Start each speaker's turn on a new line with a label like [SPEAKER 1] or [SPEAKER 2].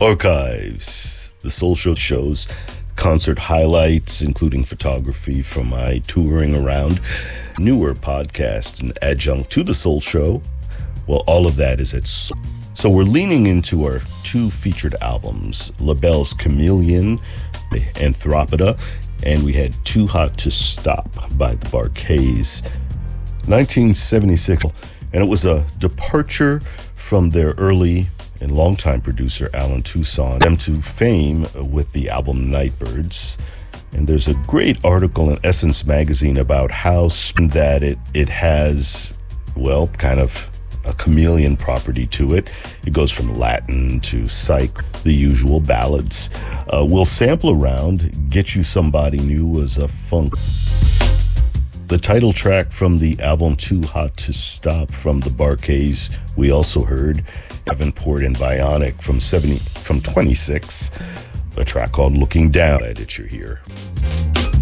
[SPEAKER 1] Archives. The Soul Show shows concert highlights, including photography from my touring around. Newer podcast, an adjunct to The Soul Show. Well, all of that is at Soul. So we're leaning into our two featured albums, LaBelle's Chameleon, Anthropoda, and we had Too Hot to Stop by the Bar-Kays, 1976. And it was a departure from their early and longtime producer, Allen Toussaint, them to fame with the album Nightbirds. And there's a great article in Essence magazine about how that it has, well, kind of a chameleon property to it. It goes from Latin to psych, the usual ballads. We'll sample around. Get You Somebody New as a funk. The title track from the album Too Hot to Stop from the Bar-Kays, we also heard Davenport and Bionic from 26, a track called Looking Down. Edit you here.